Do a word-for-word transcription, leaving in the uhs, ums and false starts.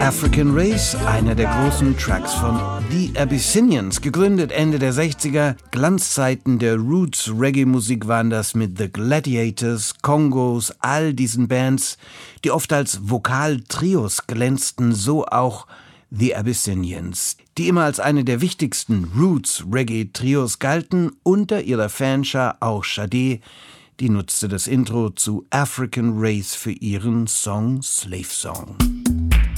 African Race, einer der großen Tracks von The Abyssinians, gegründet Ende der sechziger. Glanzzeiten der Roots-Reggae-Musik waren das mit The Gladiators, Kongos, all diesen Bands, die oft als Vokaltrios glänzten, so auch The Abyssinians, die immer als eine der wichtigsten Roots-Reggae-Trios galten, unter ihrer Fanschar auch Sade, die nutzte das Intro zu African Race für ihren Song Slave Song.